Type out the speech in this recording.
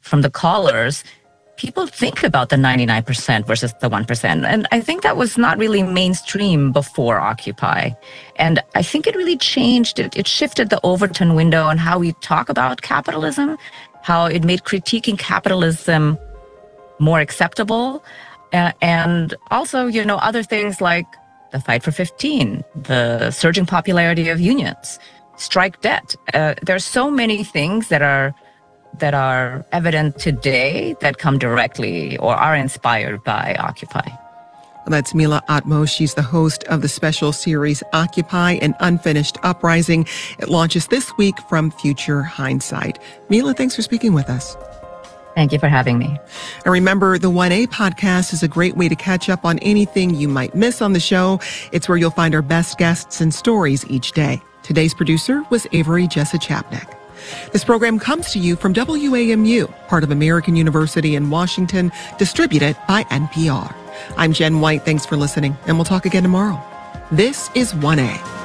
from the callers, people think about the 99% versus the 1%. And I think that was not really mainstream before Occupy. And I think it really changed. It shifted the Overton window on how we talk about capitalism, how it made critiquing capitalism more acceptable. And also, you know, other things like the Fight for 15, the surging popularity of unions, strike debt. There's so many things that are evident today that come directly or are inspired by Occupy. That's Mila Atmos. She's the host of the special series Occupy, an Unfinished Uprising. It launches this week from Future Hindsight. Mila, thanks for speaking with us. Thank you for having me. And remember, the 1A podcast is a great way to catch up on anything you might miss on the show. It's where you'll find our best guests and stories each day. Today's producer was Avery Jessa-Chapnick. This program comes to you from WAMU, part of American University in Washington, distributed by NPR. I'm Jen White. Thanks for listening, and we'll talk again tomorrow. This is 1A.